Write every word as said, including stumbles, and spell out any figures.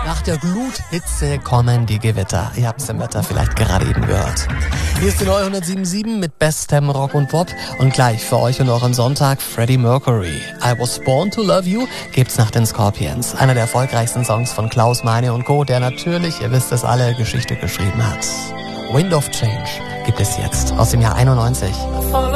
Nach der Gluthitze kommen die Gewitter. Ihr habt es im Wetter vielleicht gerade eben gehört. Hier ist die neue hundertsieben Komma sieben mit bestem Rock und Pop. Und gleich für euch und euren Sonntag Freddie Mercury. I Was Born to Love You gibt's nach den Scorpions. Einer der erfolgreichsten Songs von Klaus Meine und Co., der natürlich, ihr wisst es alle, Geschichte geschrieben hat. Wind of Change gibt es jetzt aus dem Jahr einundneunzig.